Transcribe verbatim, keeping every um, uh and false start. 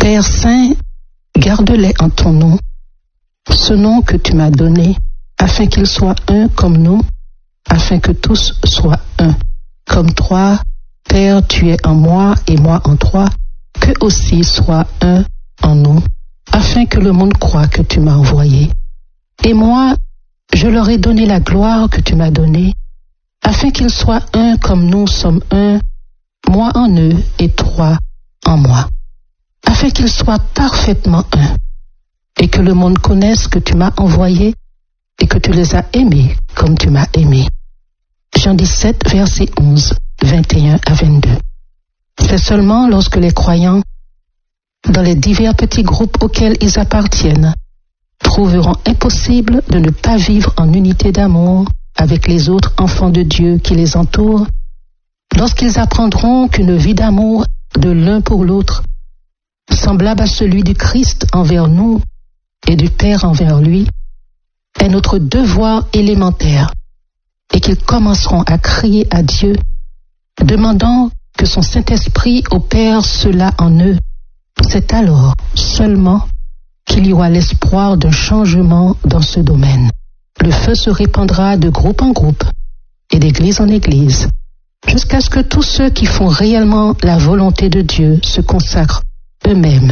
Père Saint, garde-les en ton nom, ce nom que tu m'as donné, afin qu'ils soient un comme nous, afin que tous soient un. Comme toi, Père, tu es en moi et moi en toi, que aussi soient un en nous, afin que le monde croie que tu m'as envoyé. Et moi, je leur ai donné la gloire que tu m'as donnée, afin qu'ils soient un comme nous sommes un, moi en eux et toi en moi, afin qu'ils soient parfaitement un, et que le monde connaisse que tu m'as envoyé et que tu les as aimés comme tu m'as aimé. Jean dix-sept, verset onze, vingt et un à vingt-deux. C'est seulement lorsque les croyants, dans les divers petits groupes auxquels ils appartiennent, trouveront impossible de ne pas vivre en unité d'amour avec les autres enfants de Dieu qui les entourent, lorsqu'ils apprendront qu'une vie d'amour de l'un pour l'autre, semblable à celui du Christ envers nous et du Père envers lui, est notre devoir élémentaire, et qu'ils commenceront à crier à Dieu, demandant que son Saint-Esprit opère cela en eux. C'est alors seulement qu'il y aura l'espoir d'un changement dans ce domaine. Le feu se répandra de groupe en groupe et d'église en église, jusqu'à ce que tous ceux qui font réellement la volonté de Dieu se consacrent eux-mêmes